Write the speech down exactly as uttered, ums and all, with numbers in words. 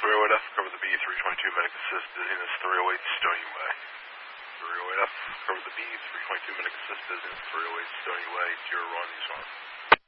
three oh eight F, cover the B, three twenty-two, medic assist, dizziness, three oh eight, Stony Way. three oh eight F, cover the B, three twenty-two, medic assist, dizziness, three oh eight, Stony Way, zero one, use on.